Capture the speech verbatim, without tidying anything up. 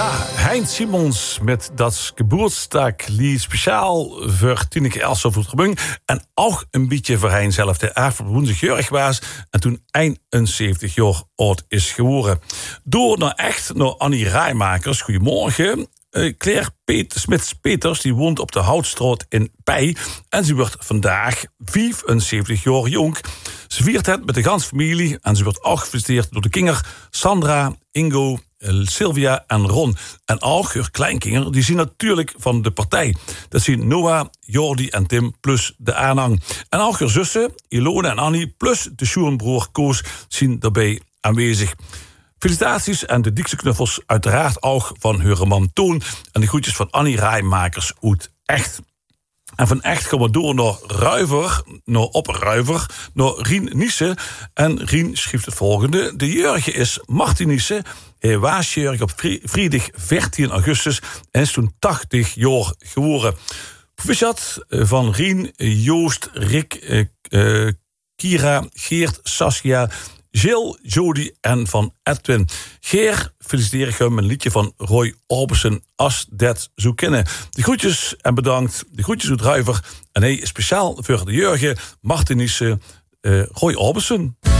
Ja, Hein Simons met dat Geburtstaglied speciaal voor Tineke Elshoff-Gebung. En ook een beetje voor Hein zelf, de avond woensdag was en toen eenenzeventig jaar oud is geworden. Door naar echt naar Annie Rijmakers. Goedemorgen. Uh, Claire Pet- Smits-Peters die woont op de Houtstraat in Pij. En ze wordt vandaag vijfenzeventig jaar jong. Ze viert het met de ganse familie. En ze wordt ook gefeliciteerd door de kinderen Sandra, Ingo, Sylvia en Ron. En ook haar kleinkinderen, die zien natuurlijk van de partij. Dat zien Noah, Jordi en Tim, plus de aanhang. En ook haar zussen, Ilona en Annie, plus de Sjoerenbroer Koos, zien daarbij aanwezig. Felicitaties en de dikste knuffels uiteraard ook van haar man Toon. En de groetjes van Annie Rijmakers uit Echt. En van Echt gaan we door naar Ruiver, naar op Ruiver, naar Rien Niesse. En Rien schreef het volgende. De jeugdje is Martin Niesse. Hij was jeugd op vrijdag veertien augustus en is toen tachtig jaar geworden. Proficiat van Rien, Joost, Rick, uh, Kira, Geert, Saskia, Jill, Jody en van Edwin. Geer, feliciteer ik hem met een liedje van Roy Orbison, As Dat Zo Kennen. De groetjes en bedankt. De groetjes doet Ruiver. En hij is speciaal voor de jeugd, Martin Niesse, uh, Roy Orbison.